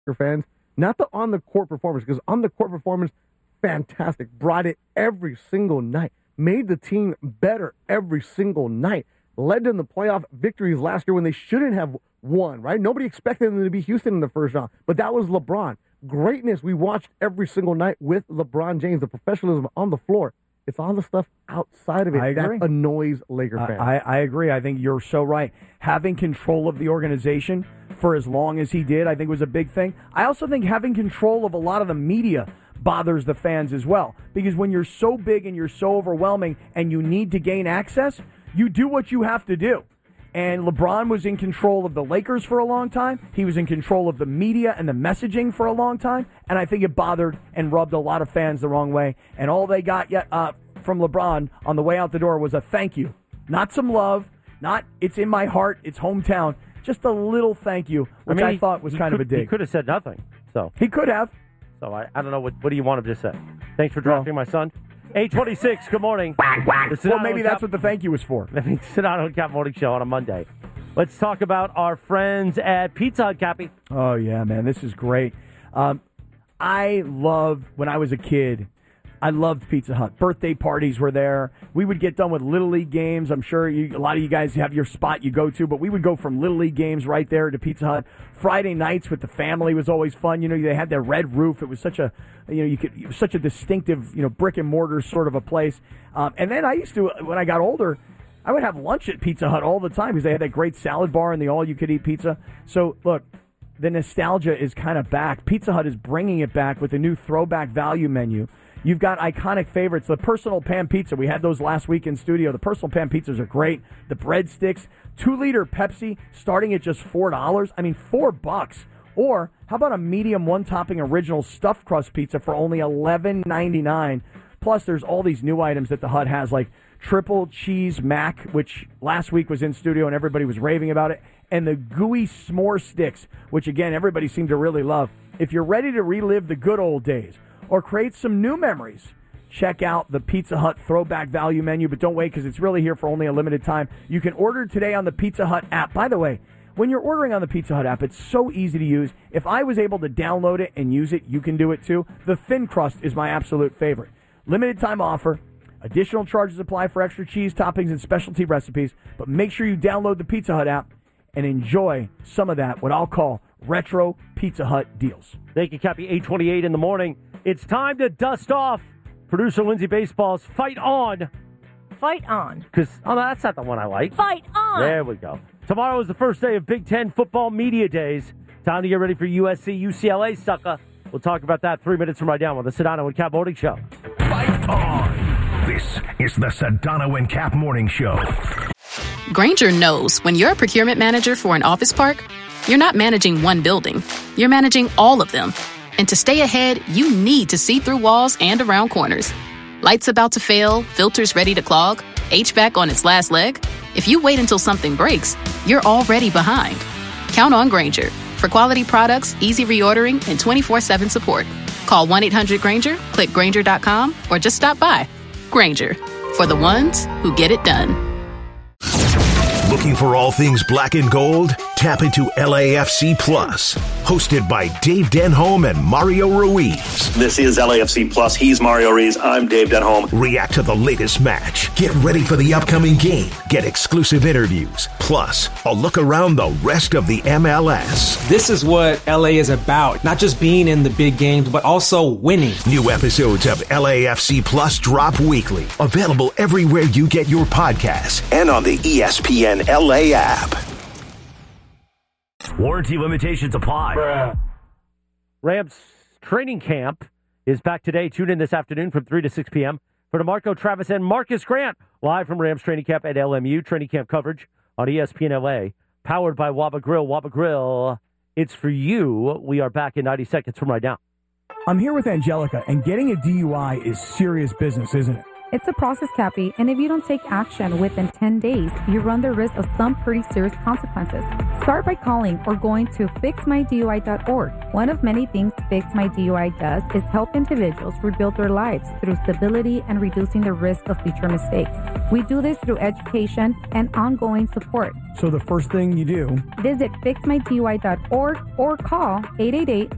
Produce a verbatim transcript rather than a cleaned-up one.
fans, not the on-the-court performance, because on-the-court performance, fantastic. Brought it every single night. Made the team better every single night. Led them to playoff victories last year when they shouldn't have won, right? Nobody expected them to be Houston in the first round, but that was LeBron. Greatness we watched every single night with LeBron James, the professionalism on the floor. It's all the stuff outside of it that annoys Laker fans. I, I agree. I think you're so right. Having control of the organization for as long as he did, I think was a big thing. I also think having control of a lot of the media bothers the fans as well. Because when you're so big and you're so overwhelming and you need to gain access, you do what you have to do. And LeBron was in control of the Lakers for a long time. He was in control of the media and the messaging for a long time. And I think it bothered and rubbed a lot of fans the wrong way. And all they got yet uh, from LeBron on the way out the door was a thank you. Not some love. Not it's in my heart. It's hometown. Just a little thank you, which I, mean, I thought was kind could, of a dig. He could have said nothing. So He could have. So I, I don't know. What, what do you want him to say? Thanks for drafting well, my son. eight twenty-six, good morning. Well, maybe that's Cap, what the thank you was for. I mean, Sedano and Cap Morning Show on a Monday. Let's talk about our friends at Pizza Hut, Cappy. Oh, yeah, man. This is great. Um, I loved, when I was a kid, I loved Pizza Hut. Birthday parties were there. We would get done with Little League games. I'm sure you, a lot of you guys have your spot you go to, but we would go from Little League games right there to Pizza Hut. Friday nights with the family was always fun. You know, they had their red roof. It was such a, you know, you could, it was such a distinctive, you know, brick and mortar sort of a place. Um, and then I used to, when I got older, I would have lunch at Pizza Hut all the time because they had that great salad bar and the all-you-could-eat pizza. So, look, the nostalgia is kind of back. Pizza Hut is bringing it back with a new throwback value menu. You've got iconic favorites, the personal pan pizza. We had those last week in studio. The personal pan pizzas are great. The breadsticks, two-liter Pepsi starting at just four dollars. I mean, four bucks. Or how about a medium one-topping original stuffed crust pizza for only eleven ninety-nine? Plus, there's all these new items that the Hut has, like triple cheese mac, which last week was in studio and everybody was raving about it, and the gooey s'more sticks, which, again, everybody seemed to really love. If you're ready to relive the good old days or create some new memories, check out the Pizza Hut throwback value menu. But don't wait, because it's really here for only a limited time. You can order today on the Pizza Hut app. By the way, when you're ordering on the Pizza Hut app, it's so easy to use. If I was able to download it and use it, you can do it too. The thin crust is my absolute favorite. Limited time offer. Additional charges apply for extra cheese, toppings, and specialty recipes. But make sure you download the Pizza Hut app and enjoy some of that, what I'll call retro Pizza Hut deals. Thank you, Cappy. eight twenty-eight in the morning. It's time to dust off producer Lindsay Baseball's Fight On. Fight On. Because, oh, no, that's not the one I like. Fight On. There we go. Tomorrow is the first day of Big Ten football media days. Time to get ready for U S C, U C L A, sucker. We'll talk about that three minutes from right now on the Sedano and Cap Morning Show. Fight On. This is the Sedano and Cap Morning Show. Grainger knows when you're a procurement manager for an office park, you're not managing one building. You're managing all of them. And to stay ahead, you need to see through walls and around corners. Lights about to fail, filters ready to clog, H V A C on its last leg. If you wait until something breaks, you're already behind. Count on Grainger for quality products, easy reordering, and twenty-four seven support. Call one eight hundred Grainger, click Grainger dot com, or just stop by. Grainger, for the ones who get it done. Looking for all things black and gold? Tap into L A F C Plus, hosted by Dave Denholm and Mario Ruiz. This is L A F C Plus. He's Mario Ruiz. I'm Dave Denholm. React to the latest match. Get ready for the upcoming game. Get exclusive interviews. Plus, a look around the rest of the M L S. This is what L A is about. Not just being in the big games, but also winning. New episodes of L A F C Plus drop weekly. Available everywhere you get your podcasts and on the E S P N L A app. Warranty limitations apply. Bruh. Rams training camp is back today. Tune in this afternoon from three to six p.m. for DeMarco Travis and Marcus Grant, live from Rams training camp at L M U. Training camp coverage on E S P N L A, powered by Waba Grill. Waba Grill, it's for you. We are back in ninety seconds from right now. I'm here with Angelica, and getting a D U I is serious business, isn't it? It's a process, Cappy, and if you don't take action within ten days, you run the risk of some pretty serious consequences. Start by calling or going to fix my D U I dot org. One of many things Fix My D U I does is help individuals rebuild their lives through stability and reducing the risk of future mistakes. We do this through education and ongoing support. So the first thing you do, visit fix my D U I dot org or call eight eight eight,